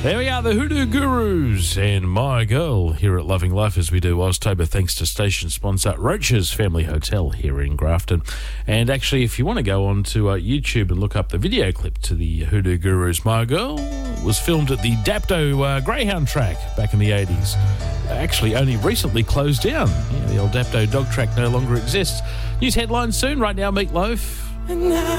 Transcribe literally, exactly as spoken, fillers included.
There we are, the Hoodoo Gurus and My Girl here at Loving Life as we do Oztober, thanks to station sponsor Roach's Family Hotel here in Grafton. And actually, if you want to go on to uh, YouTube and look up the video clip to the Hoodoo Gurus My Girl, it was filmed at the Dapto uh, Greyhound track back in the eighties. Actually, only recently closed down. Yeah, the old Dapto dog track no longer exists. News headlines soon. Right now, Meatloaf.